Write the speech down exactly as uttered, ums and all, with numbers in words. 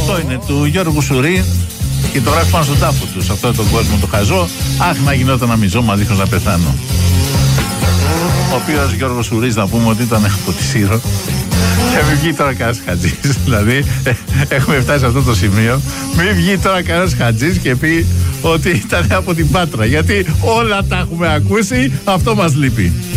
Αυτό είναι του Γιώργου Σουρή και το γράφει πάνω στον τάφο του. Σε αυτόν τον κόσμο το χαζό. Αχ, να γινόταν να μιζώμα δίχως να πεθάνω. Ο οποίος Γιώργος Σουρής, να πούμε ότι ήταν από τη Σύρο. Και μην βγει τώρα κανένας χατζής. Δηλαδή, έχουμε φτάσει σε αυτό το σημείο. Μην βγει τώρα κανένας χατζής και πει ότι ήταν από την Πάτρα. Γιατί όλα τα έχουμε ακούσει, αυτό μας λείπει.